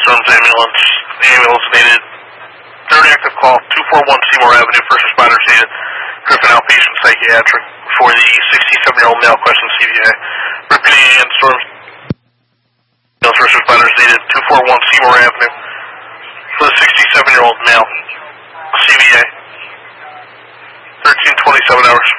Storms ambulance. Ambulance needed. Third active call, 241 Seymour Avenue. First responders needed. Griffin outpatient psychiatric for the 67-year-old male, question CVA. Repeating again, Storms. First responders needed. 241 Seymour Avenue for the 67-year-old male, CVA. 13:27 hours.